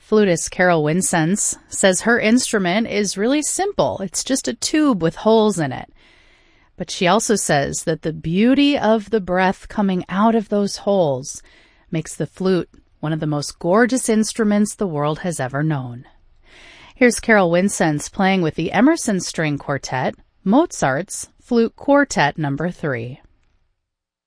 Flutist Carol Winsense says her instrument is really simple. It's just a tube with holes in it. But she also says that the beauty of the breath coming out of those holes makes the flute one of the most gorgeous instruments the world has ever known. Here's Carol Winsense playing with the Emerson String Quartet, Mozart's Flute Quartet No. 3.